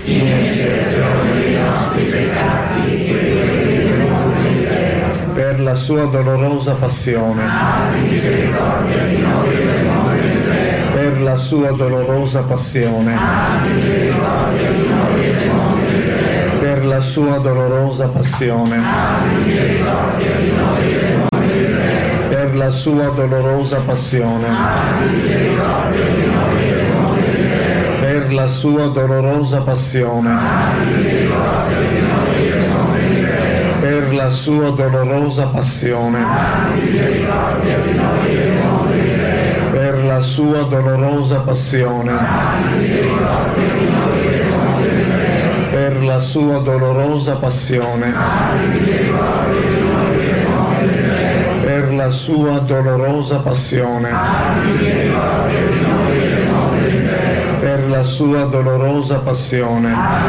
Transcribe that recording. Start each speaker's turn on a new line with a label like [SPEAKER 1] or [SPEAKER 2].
[SPEAKER 1] in espiazione dei nostri peccati e per il mondo intero.
[SPEAKER 2] Per la sua dolorosa passione,
[SPEAKER 1] Abbi misericordia di noi e del mondo intero.
[SPEAKER 2] per la sua dolorosa passione,
[SPEAKER 1] Abbi misericordia di noi e del mondo intero.
[SPEAKER 2] per la sua dolorosa passione,
[SPEAKER 1] Abbi misericordia di noi e del mondo intero.
[SPEAKER 2] per la sua dolorosa passione,
[SPEAKER 1] Abbi misericordia di noi e del mondo intero.
[SPEAKER 2] per la sua dolorosa passione,
[SPEAKER 1] Abbi misericordia di noi e del mondo intero.
[SPEAKER 2] per la sua dolorosa passione,
[SPEAKER 1] Abbi misericordia di noi e del mondo intero.
[SPEAKER 2] per la sua dolorosa passione,
[SPEAKER 1] Abbi misericordia di noi e del mondo intero.
[SPEAKER 2] per la sua dolorosa passione,
[SPEAKER 1] Abbi misericordia di noi e del mondo intero.
[SPEAKER 2] per la sua dolorosa passione,
[SPEAKER 1] Abbi misericordia di noi e del mondo intero.
[SPEAKER 2] per la sua dolorosa passione,